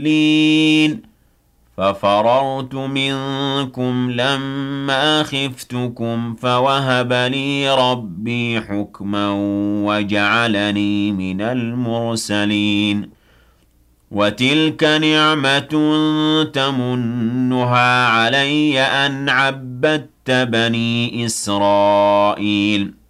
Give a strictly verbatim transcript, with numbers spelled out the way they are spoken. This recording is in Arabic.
لين ففررت منكم لما خفتكم فوهب لي ربي حكما وجعلني من المرسلين وتلك نعمة تمنها علي أن عبدت بني إسرائيل